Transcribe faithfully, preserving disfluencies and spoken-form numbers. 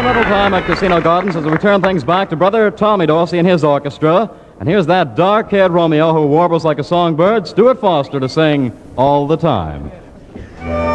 sentimental time at Casino Gardens as we turn things back to brother Tommy Dorsey and his orchestra. And here's that dark-haired Romeo who warbles like a songbird, Stuart Foster, to sing All the Time.